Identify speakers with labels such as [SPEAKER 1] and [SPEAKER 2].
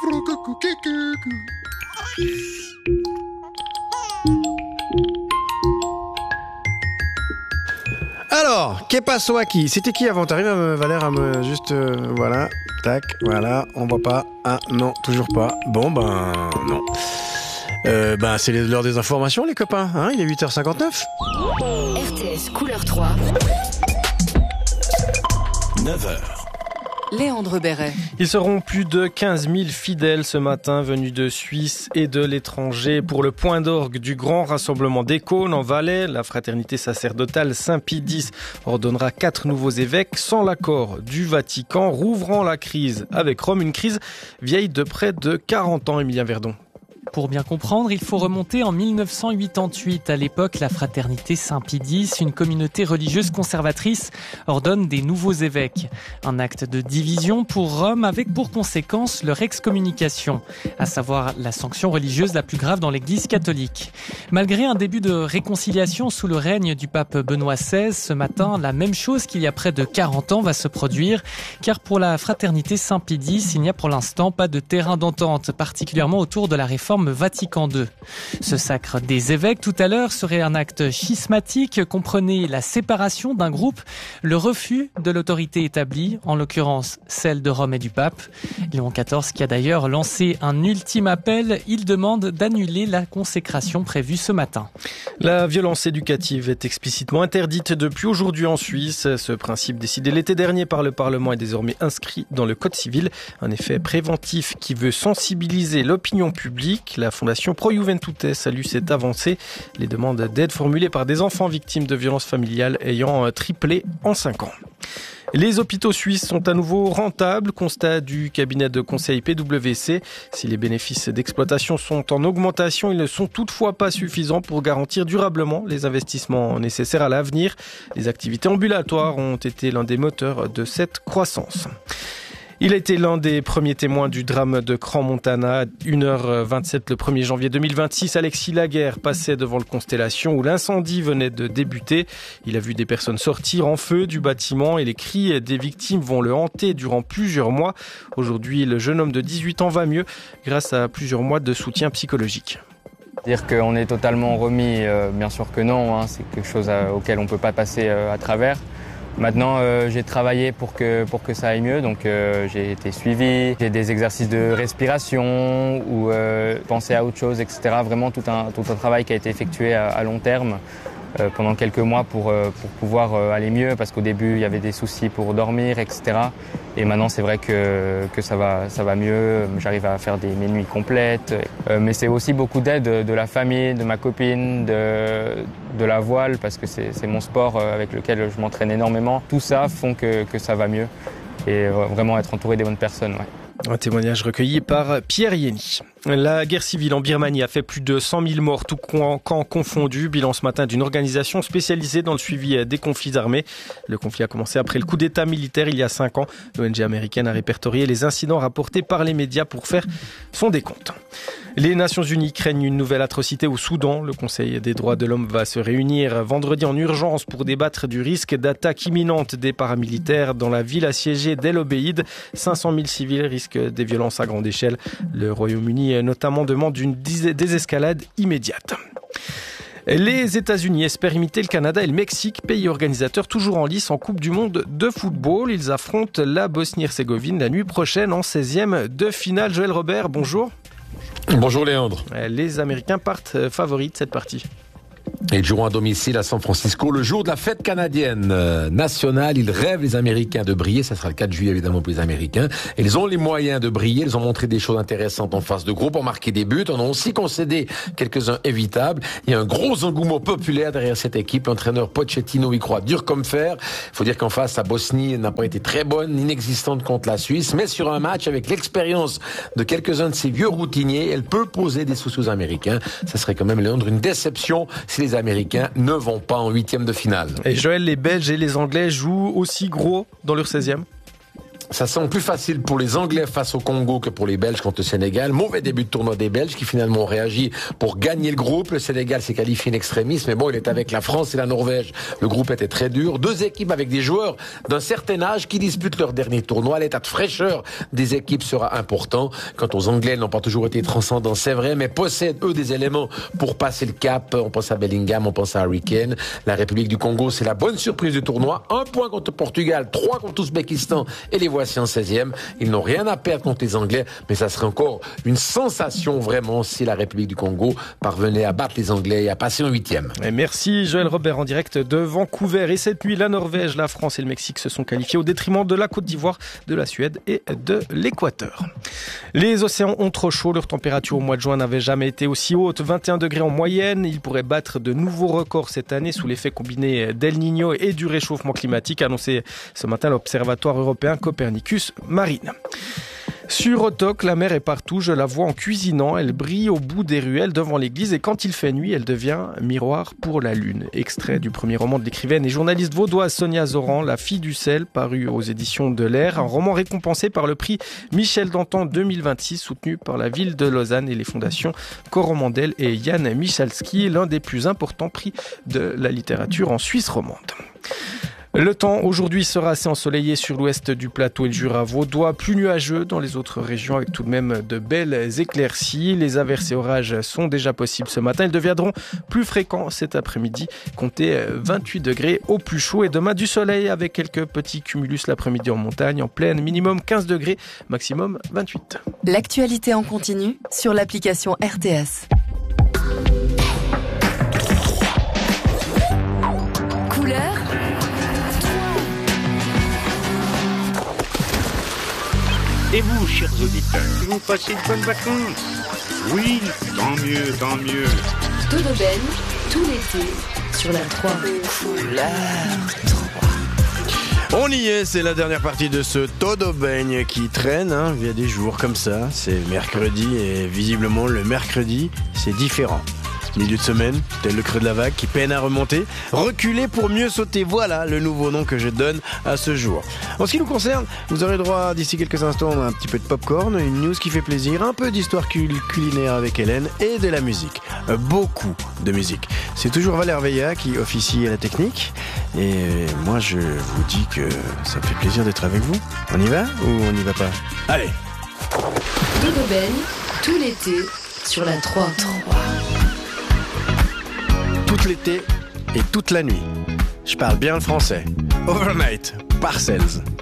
[SPEAKER 1] Alors, que passo aquí? C'était qui avant? T'arrives Valère, à me juste... voilà, tac, voilà, on voit pas. Ah, non, toujours pas. Bon, non. C'est l'heure des informations, les copains, hein? Il est 8h59.
[SPEAKER 2] RTS Couleur 3.
[SPEAKER 3] 9h.
[SPEAKER 2] Léandre Béret.
[SPEAKER 4] Ils seront plus de 15 000 fidèles ce matin venus de Suisse et de l'étranger pour le point d'orgue du grand rassemblement des Cônes en Valais. La fraternité sacerdotale Saint-Pie X ordonnera 4 nouveaux évêques sans l'accord du Vatican, rouvrant la crise avec Rome, une crise vieille de près de 40 ans, Emilien Verdon.
[SPEAKER 5] Pour bien comprendre, il faut remonter en 1988. À l'époque, la fraternité Saint-Pie X, une communauté religieuse conservatrice, ordonne des nouveaux évêques. Un acte de division pour Rome avec pour conséquence leur excommunication, à savoir la sanction religieuse la plus grave dans l'Église catholique. Malgré un début de réconciliation sous le règne du pape Benoît XVI, ce matin, la même chose qu'il y a près de 40 ans va se produire, car pour la fraternité Saint-Pie X, il n'y a pour l'instant pas de terrain d'entente, particulièrement autour de la réforme Vatican II. Ce sacre des évêques tout à l'heure serait un acte schismatique, comprenait la séparation d'un groupe, le refus de l'autorité établie, en l'occurrence celle de Rome et du pape. Léon XIV qui a d'ailleurs lancé un ultime appel, il demande d'annuler la consécration prévue ce matin.
[SPEAKER 4] La violence éducative est explicitement interdite depuis aujourd'hui en Suisse. Ce principe décidé l'été dernier par le Parlement est désormais inscrit dans le Code civil. Un effet préventif qui veut sensibiliser l'opinion publique. La fondation Pro Juventute salue cette avancée. Les demandes d'aide formulées par des enfants victimes de violences familiales ayant triplé en 5 ans. Les hôpitaux suisses sont à nouveau rentables, constat du cabinet de conseil PwC. Si les bénéfices d'exploitation sont en augmentation, ils ne sont toutefois pas suffisants pour garantir durablement les investissements nécessaires à l'avenir. Les activités ambulatoires ont été l'un des moteurs de cette croissance. Il a été l'un des premiers témoins du drame de Crans-Montana. 1h27 le 1er janvier 2026, Alexis Laguerre passait devant le Constellation où l'incendie venait de débuter. Il a vu des personnes sortir en feu du bâtiment et les cris des victimes vont le hanter durant plusieurs mois. Aujourd'hui, le jeune homme de 18 ans va mieux grâce à plusieurs mois de soutien psychologique.
[SPEAKER 6] Dire qu'on est totalement remis, bien sûr que non, hein, c'est quelque chose auquel on ne peut pas passer à travers. Maintenant, j'ai travaillé pour que ça aille mieux, donc j'ai été suivi, j'ai des exercices de respiration ou penser à autre chose, etc. Vraiment tout un travail qui a été effectué à long terme pendant quelques mois pour pouvoir aller mieux, parce qu'au début il y avait des soucis pour dormir, etc. Et maintenant c'est vrai que ça va mieux, j'arrive à faire mes nuits complètes. Mais c'est aussi beaucoup d'aide de la famille, de ma copine, de la voile, parce que c'est mon sport avec lequel je m'entraîne énormément. Tout ça font que ça va mieux et vraiment être entouré des bonnes personnes. Ouais.
[SPEAKER 4] Un témoignage recueilli par Pierre Yeni. La guerre civile en Birmanie a fait plus de 100 000 morts, tout camp confondu. Bilan ce matin d'une organisation spécialisée dans le suivi des conflits armés. Le conflit a commencé après le coup d'État militaire il y a 5 ans. L'ONG américaine a répertorié les incidents rapportés par les médias pour faire son décompte. Les Nations Unies craignent une nouvelle atrocité au Soudan. Le Conseil des droits de l'homme va se réunir vendredi en urgence pour débattre du risque d'attaque imminente des paramilitaires dans la ville assiégée d'El Obeid. 500 000 civils risquent des violences à grande échelle. Le Royaume-Uni notamment demande une désescalade immédiate. Les États-Unis espèrent imiter le Canada et le Mexique, pays organisateurs toujours en lice en Coupe du Monde de football. Ils affrontent la Bosnie-Herzégovine la nuit prochaine en 16e de finale. Joël Robert, bonjour.
[SPEAKER 7] Bonjour Léandre.
[SPEAKER 4] Les Américains partent favoris de cette partie.
[SPEAKER 7] Ils joueront à domicile à San Francisco le jour de la fête canadienne nationale. Ils rêvent, les Américains, de briller. Ça sera le 4 juillet, évidemment, pour les Américains. Et ils ont les moyens de briller. Ils ont montré des choses intéressantes en phase de groupe, ont marqué des buts. On a aussi concédé quelques-uns évitables. Il y a un gros engouement populaire derrière cette équipe. L'entraîneur Pochettino y croit dur comme fer. Il faut dire qu'en face, la Bosnie n'a pas été très bonne, inexistante contre la Suisse. Mais sur un match avec l'expérience de quelques-uns de ces vieux routiniers, elle peut poser des soucis aux Américains. Ça serait quand même, Léandre, une déception si les Américains ne vont pas en 8e de finale.
[SPEAKER 4] Et Joël, les Belges et les Anglais jouent aussi gros dans leur 16e ?
[SPEAKER 7] Ça semble plus facile pour les Anglais face au Congo que pour les Belges contre le Sénégal. Mauvais début de tournoi des Belges qui finalement ont réagi pour gagner le groupe. Le Sénégal s'est qualifié in extremis, mais bon, il est avec la France et la Norvège. Le groupe était très dur. Deux équipes avec des joueurs d'un certain âge qui disputent leur dernier tournoi. L'état de fraîcheur des équipes sera important. Quant aux Anglais, ils n'ont pas toujours été transcendants, c'est vrai, mais possèdent eux des éléments pour passer le cap. On pense à Bellingham, on pense à Harry Kane. La République du Congo, c'est la bonne surprise du tournoi. 1 point contre Portugal, 3 contre Ouzbékistan et les voici en 16e. Ils n'ont rien à perdre contre les Anglais, mais ça serait encore une sensation vraiment si la République du Congo parvenait à battre les Anglais et à passer en 8e.
[SPEAKER 4] Et merci Joël Robert en direct de Vancouver. Et cette nuit, la Norvège, la France et le Mexique se sont qualifiés au détriment de la Côte d'Ivoire, de la Suède et de l'Équateur. Les océans ont trop chaud. Leur température au mois de juin n'avait jamais été aussi haute. 21 degrés en moyenne. Ils pourraient battre de nouveaux records cette année sous l'effet combiné d'El Niño et du réchauffement climatique, annoncé ce matin l'Observatoire européen Copernicus Marine. Sur Otok, la mer est partout, je la vois en cuisinant, elle brille au bout des ruelles devant l'église et quand il fait nuit, elle devient miroir pour la lune. Extrait du premier roman de l'écrivaine et journaliste vaudoise Sonia Zoran, La fille du sel, paru aux éditions de l'Air, un roman récompensé par le prix Michel Dantan 2026, soutenu par la ville de Lausanne et les fondations Coromandel et Jan Michalski, l'un des plus importants prix de la littérature en Suisse romande. Le temps aujourd'hui sera assez ensoleillé sur l'ouest du plateau et le Jura vaudois, plus nuageux dans les autres régions avec tout de même de belles éclaircies. Les averses et orages sont déjà possibles ce matin. Ils deviendront plus fréquents cet après-midi. Comptez 28 degrés au plus chaud et demain du soleil avec quelques petits cumulus l'après-midi en montagne, en plaine, minimum 15 degrés, maximum 28.
[SPEAKER 2] L'actualité en continu sur l'application RTS. Couleur.
[SPEAKER 3] Et vous, chers auditeurs, vous passez de bonnes vacances? Oui, tant mieux, tant mieux.
[SPEAKER 2] Dodoben, tout l'été, sur la 3.
[SPEAKER 1] On y est, c'est la dernière partie de ce Todo-Beigne qui traîne, il y a des jours comme ça, c'est mercredi et visiblement le mercredi, c'est différent. Milieu de semaine, tel le creux de la vague qui peine à remonter. Reculer pour mieux sauter, voilà le nouveau nom que je donne à ce jour. En ce qui nous concerne, vous aurez droit d'ici quelques instants à un petit peu de popcorn, une news qui fait plaisir, un peu d'histoire culinaire avec Hélène et de la musique. Beaucoup de musique. C'est toujours Valère Veilla qui officie à la technique et moi je vous dis que ça me fait plaisir d'être avec vous. On y va ou on n'y va pas? Allez!
[SPEAKER 2] Dodoben, tout l'été, sur la 3.
[SPEAKER 1] Tout l'été et toute la nuit. Je parle bien le français. Overnight, Parcells.